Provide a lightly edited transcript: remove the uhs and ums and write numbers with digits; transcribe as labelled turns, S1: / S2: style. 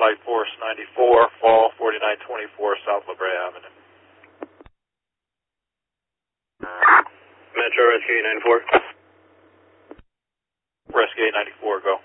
S1: Light Force 94, Fall 4924, South La Brea Avenue.
S2: Metro Rescue 894.
S1: Rescue 894, go.